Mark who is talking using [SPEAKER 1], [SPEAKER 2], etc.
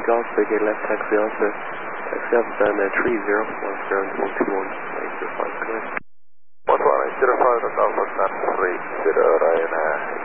[SPEAKER 1] Golf, Big 8 left, taxi Alpha. Taxi Alpha down at 301021. Thanks for flight, correct.
[SPEAKER 2] 11805, Alpha Sun 30,